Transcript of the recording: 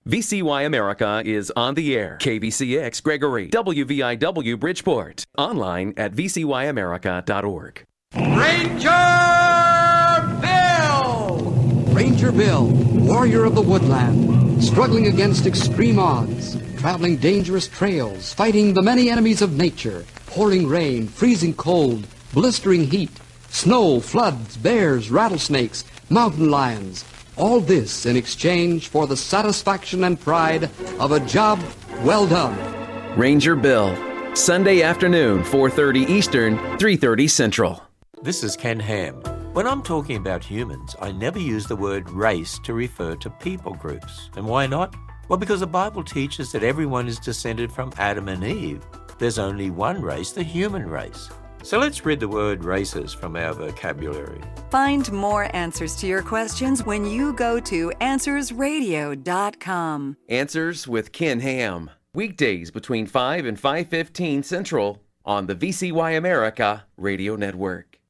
VCY America is on the air. KVCX Gregory, WVIW Bridgeport. Online at vcyamerica.org. Ranger Bill! Ranger Bill, warrior of the woodland, struggling against extreme odds, traveling dangerous trails, fighting the many enemies of nature, pouring rain, freezing cold, blistering heat, snow, floods, bears, rattlesnakes, mountain lions. All this in exchange for the satisfaction and pride of a job well done. Ranger Bill, Sunday afternoon, 4:30 Eastern, 3:30 Central. This is Ken Ham. When I'm talking about humans, I never use the word race to refer to people groups. And why not? Well, because the Bible teaches that everyone is descended from Adam and Eve. There's only one race, the human race. So let's rid the word races from our vocabulary. Find more answers to your questions when you go to AnswersRadio.com. Answers with Ken Ham. Weekdays between 5 and 5:15 Central on the VCY America Radio Network.